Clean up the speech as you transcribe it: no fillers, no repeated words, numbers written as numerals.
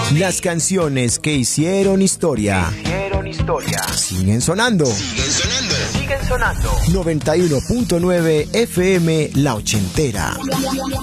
Las canciones que hicieron historia. Siguen sonando. 91.9 FM La Ochentera.